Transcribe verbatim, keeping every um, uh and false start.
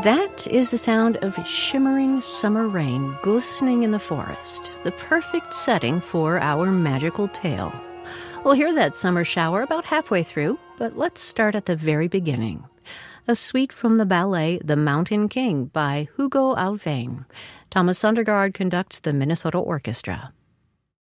That is the sound of shimmering summer rain glistening in the forest, the perfect setting for our magical tale. We'll hear that summer shower about halfway through, but let's start at the very beginning. A suite from the ballet The Mountain King by Hugo Alfvén. Thomas Sondergaard conducts the Minnesota Orchestra.